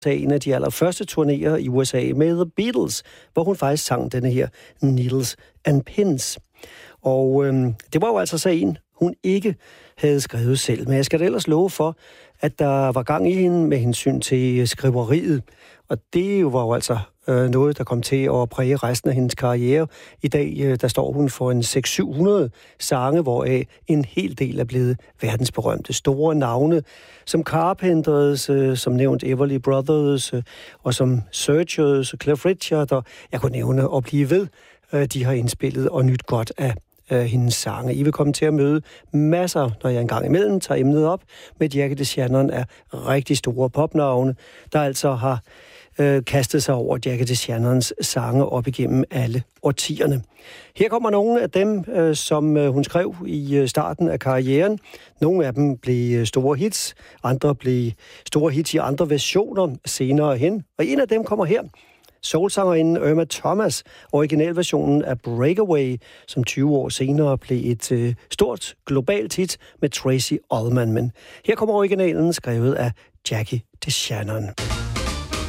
en af de allerførste turnéer i USA med The Beatles, hvor hun faktisk sang denne her Needles and Pins. Og det var jo altså så en, hun ikke havde skrevet selv. Men jeg skal da ellers love for, at der var gang i hende med hensyn til skriveriet. Og det var jo altså noget, der kom til at præge resten af hendes karriere. I dag, der står hun for en 600-700 sange, hvoraf en hel del er blevet verdensberømte store navne, som Carpenters, som nævnt Everly Brothers, og som Searchers, Cliff Richard, og jeg kunne nævne og blive ved. De har indspillet og nyt godt af hendes sange. I vil komme til at møde masser, når jeg engang imellem tager emnet op, med Jackie DeShannon af rigtig store popnavne, der altså har kastet sig over Jackie DeShannons sange op igennem alle årtierne. Her kommer nogle af dem, som hun skrev i starten af karrieren. Nogle af dem blev store hits, andre blev store hits i andre versioner senere hen. Og en af dem kommer her. Soulsangerinden Irma Thomas, originalversionen af Breakaway, som 20 år senere blev et stort globalt hit med Tracy Ullman. Men her kommer originalen skrevet af Jackie DeShannon.